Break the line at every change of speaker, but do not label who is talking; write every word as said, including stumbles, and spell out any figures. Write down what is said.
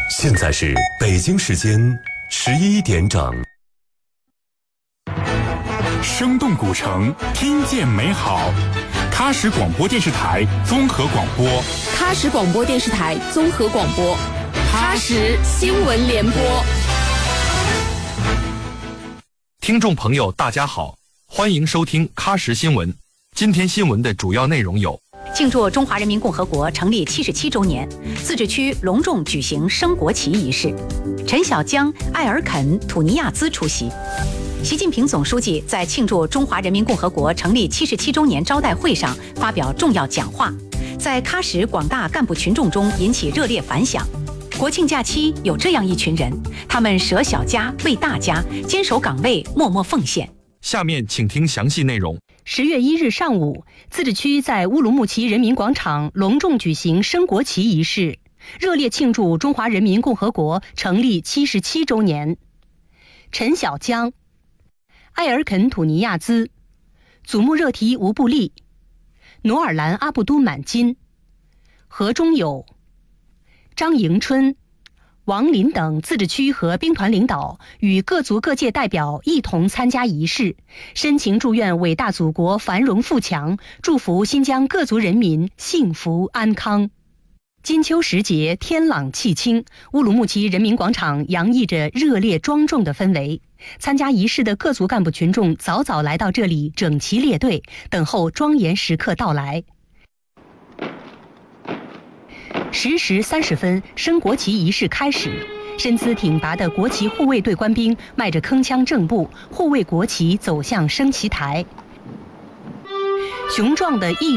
现在是北京时间十一点整。
生动古城，听见美好。喀什广播电视台综合广播，
喀什广播电视台综合广播，喀什新闻联播。
听众朋友，大家好，欢迎收听喀什新闻。今天新闻的主要内容有：
庆祝中华人民共和国成立七十七周年，自治区隆重举行升国旗仪式，陈小江、艾尔肯、土尼亚兹出席。习近平总书记在庆祝中华人民共和国成立七十七周年招待会上发表重要讲话，在喀什广大干部群众中引起热烈反响。国庆假期有这样一群人，他们舍小家为大家，坚守岗位，默默奉献。
下面请听详细内容。
十月一日上午，自治区在乌鲁木齐人民广场隆重举行升国旗仪式，热烈庆祝中华人民共和国成立七十七周年。陈小江、艾尔肯土尼亚兹、祖穆热提吴布利、努尔兰阿布都满金、何中友、张迎春、王林等自治区和兵团领导与各族各界代表一同参加仪式，深情祝愿伟大祖国繁荣富强，祝福新疆各族人民幸福安康。金秋时节，天朗气清，乌鲁木齐人民广场洋溢着热烈庄重的氛围。参加仪式的各族干部群众早早来到这里，整齐列队，等候庄严时刻到来。十时三十分，升国旗仪式开始。身姿挺拔的国旗护卫队官兵迈着铿锵正步，护卫国旗走向升旗台。雄壮的义勇